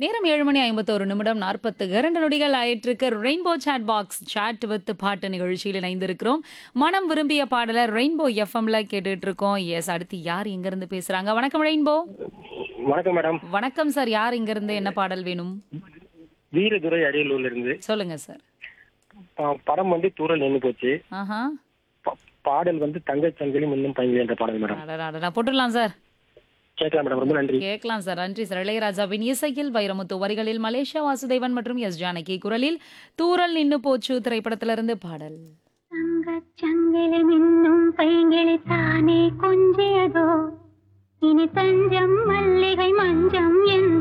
நேரம் 7 மணி 51 நிமிடம் 42 நொடிகள் ஆயிட்டிருக்கு. Rainbow chat box chat with பாட்டு நிகழ்ச்சியில் இணைந்திருக்கிறோம். மனம் விரும்பிய பாடல ரெயின்போ எஃப்எம்ல கேட்டுட்டு இருக்கோம். எஸ், அடுத்து யார் எங்க இருந்து பேசுறாங்க? வணக்கம் ரெயின்போ. வணக்கம் மேடம். வணக்கம் சார். யார் இங்க இருந்து என்ன பாடல் வேணும்? வீரதுரை அரியலூர்ல இருந்து. சொல்லுங்க சார். படம் வந்து தூரல் நின்னு போச்சு. ஆஹா. பாடல் வந்து தங்கச் சங்கிலி இன்னும் பையன் என்ற பாடல் மேடம். அடடா, போட்டுடலாம் சார். கேட்கலாம் மேடம். ரொம்ப நன்றி. கேட்கலாம் சார். நன்றி சார். இளையராஜாவின் இசையில் வைரமுத்து வரிகளில் மலேசியா வாசுதேவன் மற்றும் எஸ் ஜானகி குரலில் தூரல் நின்னு போச்சு திரைப்படத்திலிருந்து பாடல். தங்கச் சங்கிலி மின்னும் பைங்கிளி தானே கொஞ்சியதோ இனி தஞ்சம் மல்லிகை மஞ்சம் என்ற